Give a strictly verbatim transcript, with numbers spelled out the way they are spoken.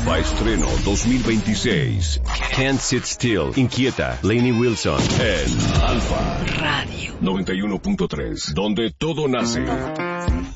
Alfa Estreno dos mil veintiséis. Can't Sit Still, Inquieta, Lainey Wilson, en Alfa Radio noventa y uno punto tres, donde todo nace.